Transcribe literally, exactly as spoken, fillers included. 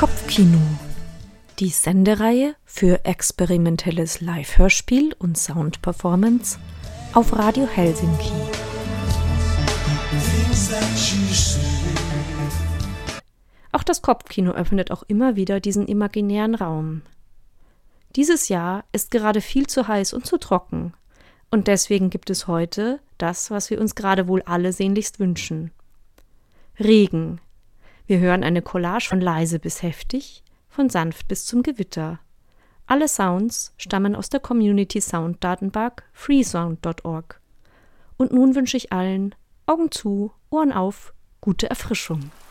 Kopfkino, die Sendereihe für experimentelles Live-Hörspiel und Sound-Performance auf Radio Helsinki. Auch das Kopfkino öffnet auch immer wieder diesen imaginären Raum. Dieses Jahr ist gerade viel zu heiß und zu trocken. Und deswegen gibt es heute das, was wir uns gerade wohl alle sehnlichst wünschen. Regen. Wir hören eine Collage von leise bis heftig, von sanft bis zum Gewitter. Alle Sounds stammen aus der Community Sound Datenbank freesound punkt org. Und nun wünsche ich allen Augen zu, Ohren auf, gute Erfrischung.